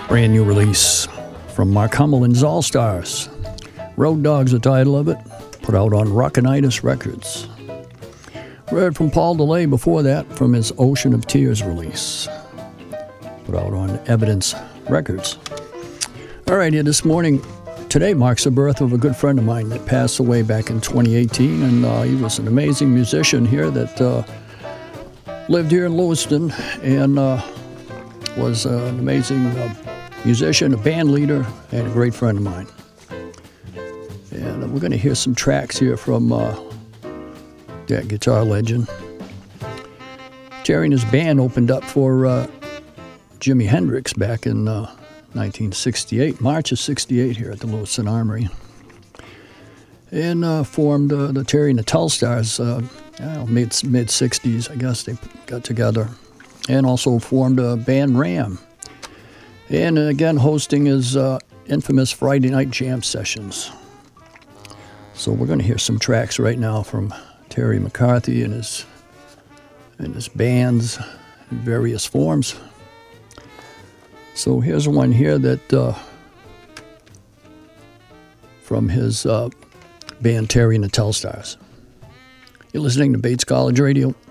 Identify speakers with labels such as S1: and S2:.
S1: Brand new release from Mark Hummelin's All Stars. Road Dog's the title of it, put out on Rockinitis Records. We heard from Paul DeLay before that from his Ocean of Tears release, put out on Evidence Records. All right, here this morning, today marks the birth of a good friend of mine that passed away back in 2018, and he was an amazing musician here that lived here in Lewiston and was an amazing musician, a band leader, and a great friend of mine. And we're going to hear some tracks here from that guitar legend. Terry and his band opened up for Jimi Hendrix back in 1968, March of 68 here at the Lewiston Armory. And formed the Terry and the Telsstars, mid-60s, I guess they got together. And also formed a band Ram. And again, hosting his infamous Friday night jam sessions. So we're going to hear some tracks right now from Terry McCarthy and his bands in various forms. So here's one here that from his band Terry and the Telsstars. You're listening to Bates College Radio.